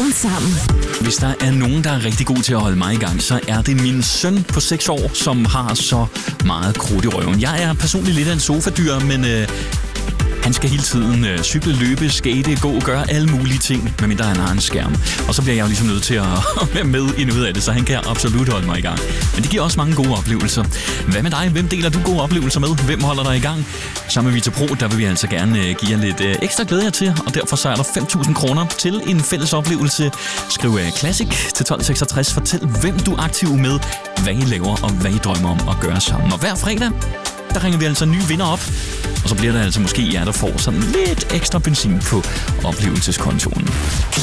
Morgen sammen. Hvis der er nogen, der er rigtig god til at holde mig i gang, så er det min søn på 6 år, som har så meget krudt i røven. Jeg er personligt lidt af en sofadyr, men han skal hele tiden cykle, løbe, skate, gå og gøre alle mulige ting, medmindre han har en skærm. Og så bliver jeg jo ligesom nødt til at være med i noget af det, så han kan absolut holde mig i gang. Men det giver også mange gode oplevelser. Hvad med dig? Hvem deler du gode oplevelser med? Hvem holder dig i gang? Sammen med Vita Pro, der vil vi altså gerne give jer lidt ekstra glæde jer til, og derfor så er der 5.000 kroner til en fælles oplevelse. Skriv Classic til 1266. Fortæl, hvem du er aktiv med, hvad I laver og hvad I drømmer om at gøre sammen. Og hver fredag, der ringer vi altså en ny vinder op. Og så bliver der altså måske jer, der får sådan lidt ekstra benzin på oplevelseskontoen.